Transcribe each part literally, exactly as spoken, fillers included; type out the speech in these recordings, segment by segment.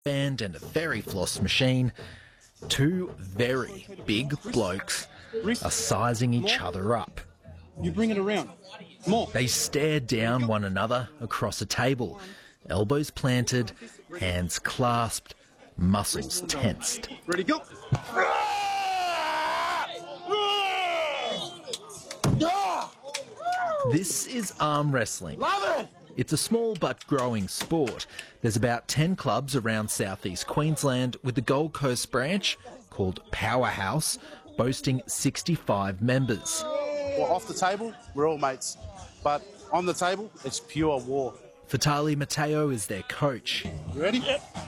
band and a very floss machine, two very big blokes are sizing each other up. You bring it around. More. They stare down one another across a table, elbows planted, hands clasped, muscles tensed. Ready, go. This is arm wrestling. Love it. It's a small but growing sport. There's about ten clubs around southeast Queensland, with the Gold Coast branch, called Powerhouse, boasting sixty-five members. Well, off the table, we're all mates. But on the table, it's pure war. Vitali Mateo is their coach. You ready?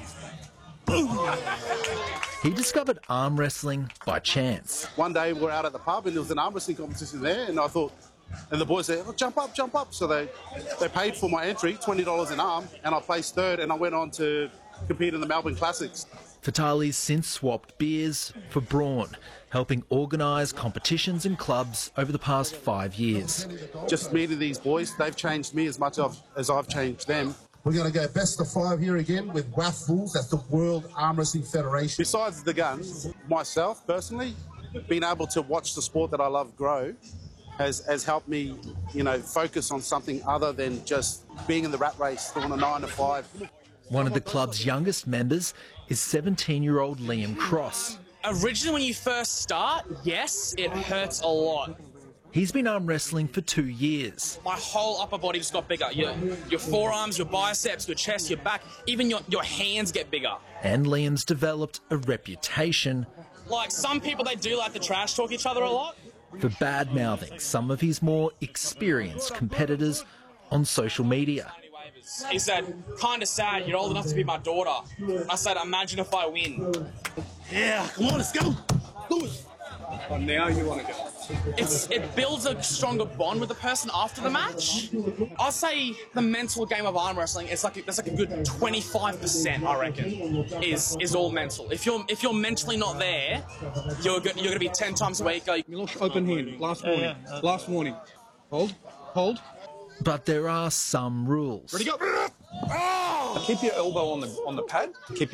He discovered arm wrestling by chance. One day we're out at the pub and there was an arm wrestling competition there, and I thought, and the boys said, oh, jump up, jump up. So they, they paid for my entry, twenty dollars an arm, and I placed third, and I went on to compete in the Melbourne Classics. Vitali's since swapped beers for brawn, helping organise competitions and clubs over the past five years. Just meeting these boys, they've changed me as much as I've changed them. We're going to go best of five here again with W A F Fools. That's the World Arm Wrestling Federation. Besides the guns, myself personally, being able to watch the sport that I love grow has, has helped me, you know, focus on something other than just being in the rat race doing a nine to five. One of the club's youngest members is seventeen-year-old Liam Cross. Originally, when you first start, yes, it hurts a lot. He's been arm wrestling for two years. My whole upper body just got bigger. Your, your forearms, your biceps, your chest, your back, even your, your hands get bigger. And Liam's developed a reputation. Like, some people, they do like to trash talk each other a lot. For bad-mouthing some of his more experienced competitors on social media. He said, kind of sad, you're old enough to be my daughter. I said, imagine if I win. Yeah, come on, let's go. Do it. Oh, now you want to go. It's, it builds a stronger bond with the person after the match. I'd say the mental game of arm wrestling is like that's like a good twenty-five percent, I reckon, is is all mental. If you're if you're mentally not there, you're go, you're going to be ten times weaker. Milosh, open hand. Last warning. Last warning. Hold. Hold. But there are some rules. Ready, go. Keep your elbow on the on the pad. Keep